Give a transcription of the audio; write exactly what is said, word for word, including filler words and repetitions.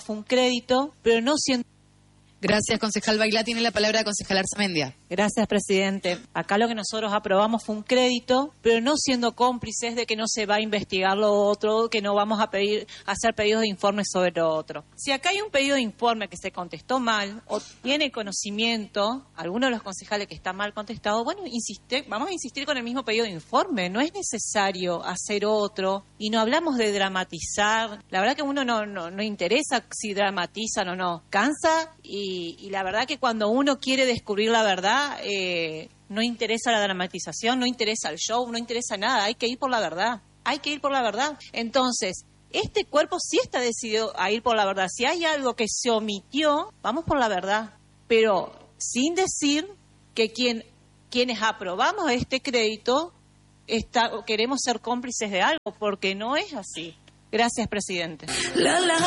fue un crédito, pero no siendo... Gracias, concejal Bailá. Tiene la palabra concejal Arzamendia. Gracias, presidente. Acá lo que nosotros aprobamos fue un crédito, pero no siendo cómplices de que no se va a investigar lo otro, que no vamos a pedir, a hacer pedidos de informes sobre lo otro. Si acá hay un pedido de informe que se contestó mal o tiene conocimiento, alguno de los concejales que está mal contestado, bueno, insiste, vamos a insistir con el mismo pedido de informe. No es necesario hacer otro y no hablamos de dramatizar. La verdad que uno no, no, no interesa si dramatizan o no. Cansa y Y, y la verdad que cuando uno quiere descubrir la verdad, eh, no interesa la dramatización, no interesa el show, no interesa nada. Hay que ir por la verdad, hay que ir por la verdad. Entonces, este cuerpo sí está decidido a ir por la verdad. Si hay algo que se omitió, vamos por la verdad. Pero sin decir que quien, quienes aprobamos este crédito está, queremos ser cómplices de algo, porque no es así. Gracias, presidente. La, la.